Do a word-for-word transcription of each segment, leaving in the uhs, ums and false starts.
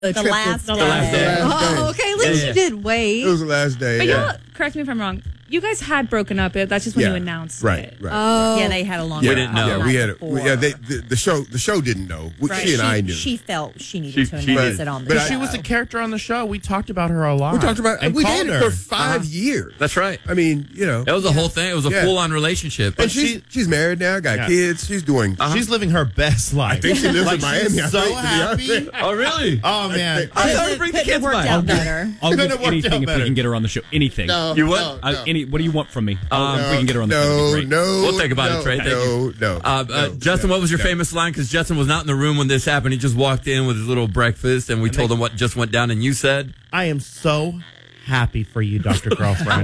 The, the trip last to, day. The last day. Oh, okay. At least Yeah, yeah. you did wait. It was the last day. But yeah. you correct me if I'm wrong. You guys had broken up. That's just when yeah. you announced right, it. Right, Oh, right. yeah. They had a long. Yeah, We didn't know. Yeah, we had. A, before. we, yeah, they, the, the show. The show didn't know. We, Right. She and she, I knew. She felt she needed She- to she announce did. it on the But show. I- She was a character on the show. We talked about her a lot. we talked about. and We called dated her. for five years. That's right. I mean, you know. It was a whole thing. It was a Yeah. full-on relationship. And But she's she- she's married now. Got Yeah. kids. She's doing. Uh-huh. She's living her best life. I think she lives like, in Miami. She's I so think, to be happy. honest. oh, really? Oh man. I thought to bring the Couldn't have kids worked by. out better. I'll Couldn't give have worked anything out if better. we can get her on the show. Anything. No, You what? no, I, no. any, what do you want from me? Um, if we No, can get her on the no, show. that'd be great. no, We'll think about no, it, Trey. Thank no, you. no, Uh, uh, no, Justin, no, what was your no. famous line? Because Justin was not in the room when this happened. He just walked in with his little breakfast, and we told him what just went down. And you said, I am so happy for you, Doctor Girlfriend.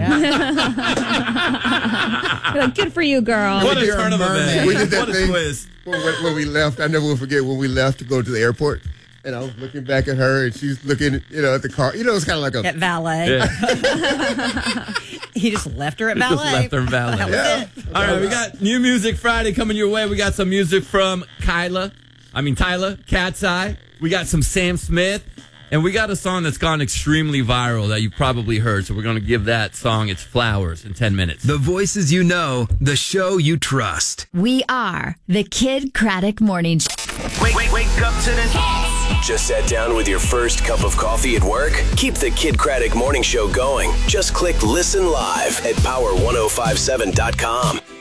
You're like, good for you, girl. "What a You're a turn of mermaid. events! We did that What a thing twist!" when, when- when we left. I never will forget when we left to go to the airport, and I was looking back at her, and she's looking, you know, at the car. You know, it's kind of like a. At valet. Yeah. He just left her at valet. Just left her in valet. That was Yeah. it. All right, we got new music Friday coming your way. We got some music from Kyla. I mean, Tyler, Cat's Eye. We got some Sam Smith. And we got a song that's gone extremely viral that you've probably heard. So we're going to give that song its flowers in ten minutes. The voices you know, the show you trust. We are the Kid Craddock Morning Show. Wake, wake, wake up to this. Just sat down with your first cup of coffee at work? Keep the Kid Craddock Morning Show going. Just click Listen Live at power ten fifty-seven dot com.